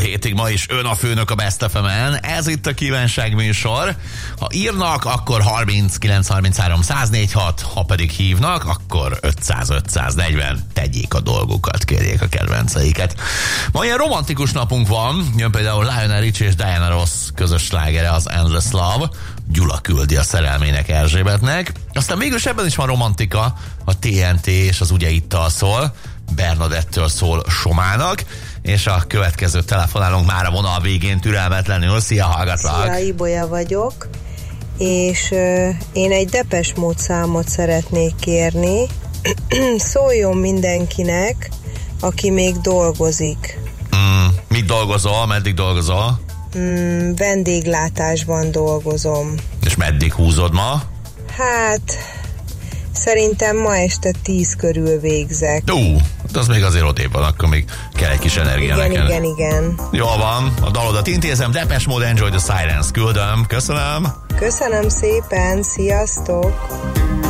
hétig ma is ön a főnök a Best FM-en. Ez itt a kívánság műsor. Ha írnak, akkor 39 33 104.6, ha pedig hívnak, akkor 500 540. Tegyék a dolgukat, kérjék a kedvenceiket. Ma ilyen romantikus napunk van, jön például Lionel Richie és Diana Ross közös slágere, az Endless Love. Gyula küldi a szerelmének Erzsébetnek. Aztán végül ebben is van romantika, a TNT és az Ugye ittal szól, Bernadettől szól Somának, és a következő telefonálunk már a vonal végén türelmetlenül. Szia, hallgatlak! Szia, Ibolya vagyok, és én egy Depeche Mode számot szeretnék kérni. Szóljon mindenkinek, aki még dolgozik. Mit dolgozol? Meddig dolgozol? Vendéglátásban dolgozom. És meddig húzod ma? Hát, szerintem ma este 10 körül végzek. Az még azért odébb van, akkor még kell egy kis energia nekem. Igen. Jól van, a dalodat intézem, Depeche Mode, Enjoy the Silence, küldöm, köszönöm. Köszönöm szépen, sziasztok!